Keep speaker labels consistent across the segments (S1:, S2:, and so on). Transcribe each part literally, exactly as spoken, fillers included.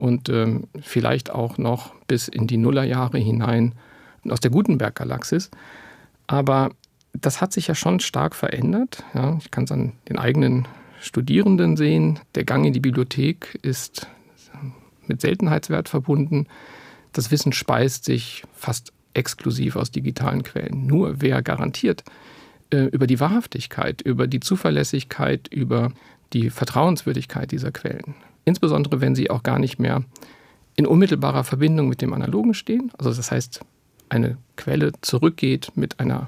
S1: und ähm, vielleicht auch noch bis in die Nullerjahre hinein aus der Gutenberg-Galaxis. Aber das hat sich ja schon stark verändert. Ja, ich kann es an den eigenen Studierenden sehen. Der Gang in die Bibliothek ist mit Seltenheitswert verbunden. Das Wissen speist sich fast exklusiv aus digitalen Quellen. Nur wer garantiert äh, über die Wahrhaftigkeit, über die Zuverlässigkeit, über die Vertrauenswürdigkeit dieser Quellen. Insbesondere, wenn sie auch gar nicht mehr in unmittelbarer Verbindung mit dem Analogen stehen. Also das heißt, eine Quelle zurückgeht mit einer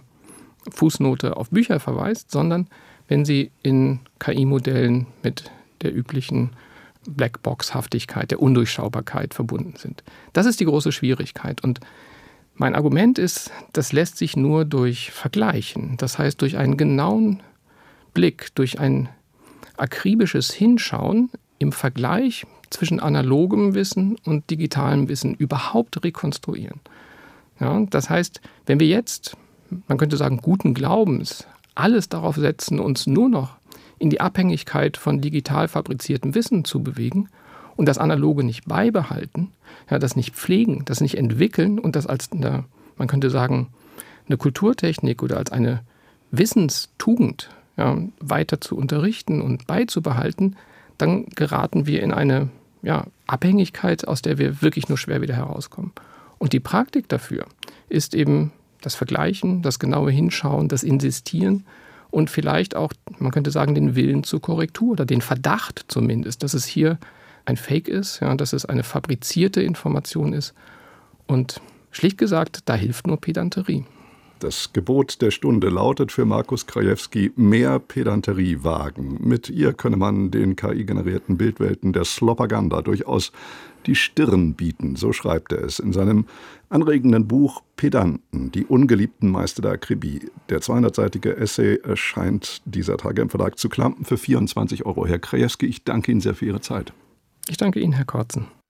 S1: Fußnote auf Bücher verweist, sondern wenn sie in K I-Modellen mit der üblichen Blackbox-Haftigkeit, der Undurchschaubarkeit verbunden sind. Das ist die große Schwierigkeit. Und mein Argument ist, das lässt sich nur durch Vergleichen, das heißt durch einen genauen Blick, durch ein akribisches Hinschauen im Vergleich zwischen analogem Wissen und digitalem Wissen überhaupt rekonstruieren. Ja, das heißt, wenn wir jetzt, man könnte sagen, guten Glaubens, alles darauf setzen, uns nur noch in die Abhängigkeit von digital fabriziertem Wissen zu bewegen und das Analoge nicht beibehalten, ja, das nicht pflegen, das nicht entwickeln und das als eine, man könnte sagen, eine Kulturtechnik oder als eine Wissenstugend ja, weiter zu unterrichten und beizubehalten, dann geraten wir in eine ja, Abhängigkeit, aus der wir wirklich nur schwer wieder herauskommen. Und die Praktik dafür ist eben das Vergleichen, das genaue Hinschauen, das Insistieren und vielleicht auch, man könnte sagen, den Willen zur Korrektur oder den Verdacht zumindest, dass es hier ein Fake ist, ja, dass es eine fabrizierte Information ist. Und schlicht gesagt, da hilft nur Pedanterie.
S2: Das Gebot der Stunde lautet für Markus Krajewski: mehr Pedanterie wagen. Mit ihr könne man den K I-generierten Bildwelten der Slopaganda durchaus die Stirn bieten, so schreibt er es in seinem anregenden Buch Pedanten, die ungeliebten Meister der Akribie. Der zweihundertseitige Essay erscheint dieser Tage im Verlag zu Klampen für vierundzwanzig Euro. Herr Krajewski, ich danke Ihnen sehr für Ihre Zeit.
S1: Ich danke Ihnen, Herr Kortzen.